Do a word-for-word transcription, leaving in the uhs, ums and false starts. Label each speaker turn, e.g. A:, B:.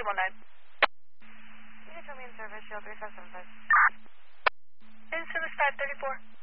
A: one nine.
B: You can tell me in service, Shield three five seven five.
A: In service five thirty-four.